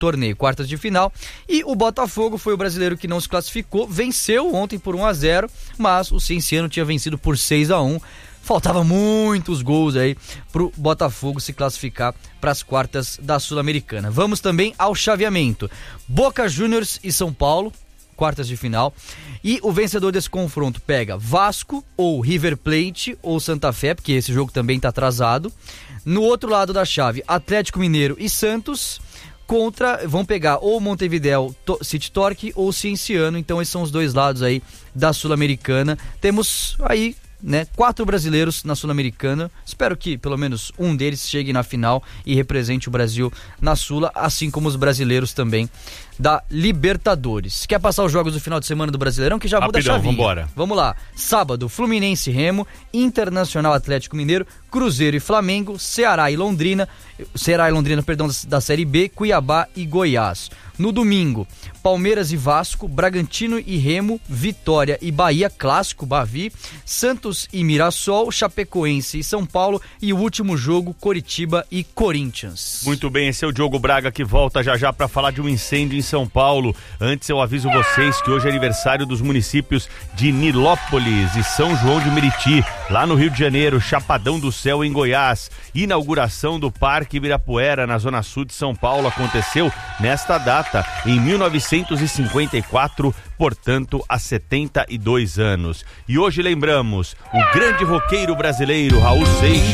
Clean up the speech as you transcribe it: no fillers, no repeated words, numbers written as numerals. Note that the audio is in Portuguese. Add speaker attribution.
Speaker 1: torneio, quartas de final. E o Botafogo foi o brasileiro que não se classificou, venceu ontem por 1-0, mas o Cienciano tinha vencido por 6-1. Faltava muitos gols aí pro Botafogo se classificar para as quartas da Sul-Americana. Vamos também ao chaveamento. Boca Juniors e São Paulo, quartas de final. E o vencedor desse confronto pega Vasco ou River Plate ou Santa Fé, porque esse jogo também tá atrasado. No outro lado da chave, Atlético Mineiro e Santos vão pegar ou Montevidéu City Torque ou Cienciano. Então esses são os dois lados aí da Sul-Americana. Temos aí 4 brasileiros na Sul-Americana. Espero que pelo menos um deles chegue na final e represente o Brasil na Sula, assim como os brasileiros também da Libertadores. Quer passar os jogos do final de semana do Brasileirão, que já muda a chavinha?
Speaker 2: Vambora.
Speaker 1: Vamos lá. Sábado, Fluminense e Remo, Internacional Atlético Mineiro, Cruzeiro e Flamengo, Ceará e Londrina, da Série B, Cuiabá e Goiás. No domingo, Palmeiras e Vasco, Bragantino e Remo, Vitória e Bahia, clássico Bavi, Santos e Mirassol, Chapecoense e São Paulo e o último jogo, Coritiba e Corinthians.
Speaker 2: Muito bem, esse é o Diogo Braga que volta já para falar de um incêndio em São Paulo. Antes eu aviso vocês que hoje é aniversário dos municípios de Nilópolis e São João de Meriti, lá no Rio de Janeiro, Chapadão do Céu em Goiás. Inauguração do Parque Ibirapuera na zona sul de São Paulo aconteceu nesta data, em 1954, portanto há 72 anos. E hoje lembramos o grande roqueiro brasileiro Raul Seixas.